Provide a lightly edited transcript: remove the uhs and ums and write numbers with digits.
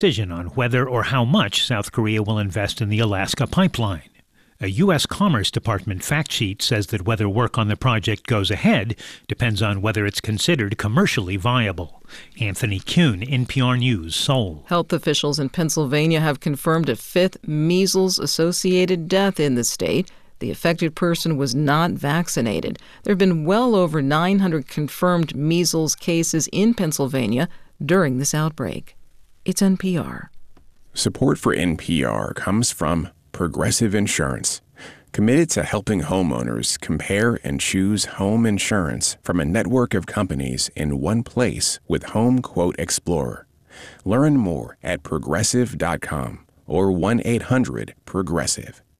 decision on whether or how much South Korea will invest in the Alaska pipeline. A U.S. Commerce Department fact sheet says that whether work on the project goes ahead depends on whether it's considered commercially viable. Anthony Kuhn, NPR News, Seoul. Health officials in Pennsylvania have confirmed a fifth measles-associated death in the state. The affected person was not vaccinated. There have been well over 900 confirmed measles cases in Pennsylvania during this outbreak. It's NPR. Support for NPR comes from Progressive Insurance, committed to helping homeowners compare and choose home insurance from a network of companies in one place with Home Quote Explorer. Learn more at progressive.com or 1-800-PROGRESSIVE.